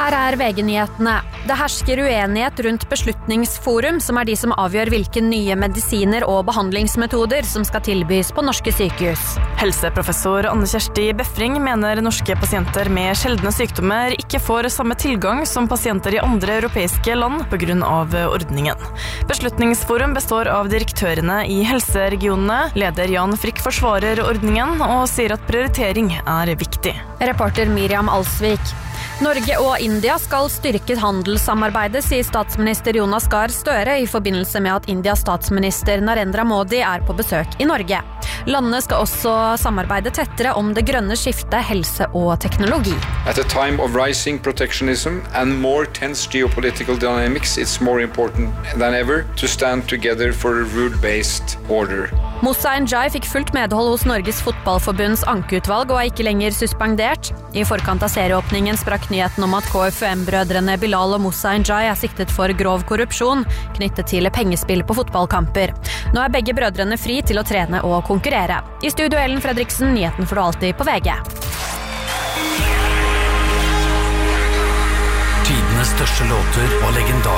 Her VG-nyhetene. Det hersker uenighet rundt Beslutningsforum, som de som avgjør hvilke nye medisiner og behandlingsmetoder som skal tilbys på norske sykehus. Helseprofessor Anne Kjersti Befring mener norske pasienter med sjeldne sykdommer ikke får samme tilgang som pasienter i andre europeiske land på grunn av ordningen. Beslutningsforum består av direktørene i helseregionene. Leder Jan Frikk forsvarer ordningen og sier at prioritering viktig. Reporter Miriam Alsvik. Norge og India skal styrke handelssamarbeidet, sier statsminister Jonas Gahr Støre i forbindelse med at Indias statsminister Narendra Modi på besøk i Norge. Landene skal også samarbeide tettere om det grønne skiftet, helse og teknologi. At a time of rising protectionism and more tense geopolitical dynamics, it's more important than ever to stand together for a rule-based order. Moussa Njai fikk fullt medhold hos Norges fotballforbunds ankeutvalg og ikke lenger suspendert. I forkant av serieåpningen sprakk nyheten om at KFUM-brødrene Bilal og Moussa Njai siktet for grov korrupsjon knyttet til pengespill på fotballkamper. Nå begge brødrene fri til å trene og konkurrere. I studio Ellen Fredriksen, nyheten får du alltid på VG. Tidenes største låter og legendar.